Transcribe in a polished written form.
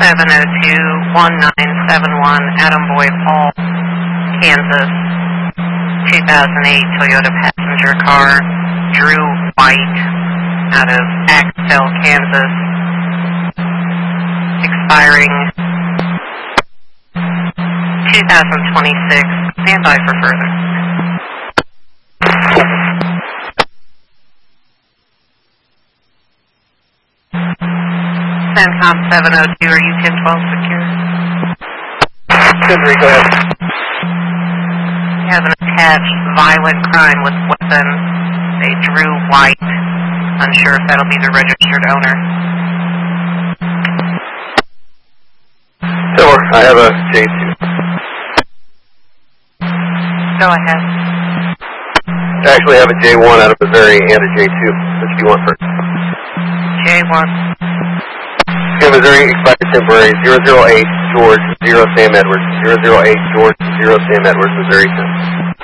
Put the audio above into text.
Adam Boy Hall, Kansas, 2008 Toyota passenger car, Drew White, out of Axtell, Kansas, expiring 2026. Stand by for further. CENTCOM 702, are you 1012 secure? 10-3, go ahead. We have an attached violent crime with weapon, a Drew White. Unsure if that'll be the registered owner. Sure, I have a J2. Go ahead. I actually have a J1 out of Missouri and a J2. Which do you want first? J1. Okay, Missouri, expired temporary, 008 George 0 Sam Edwards. 008 George 0 Sam Edwards, Missouri.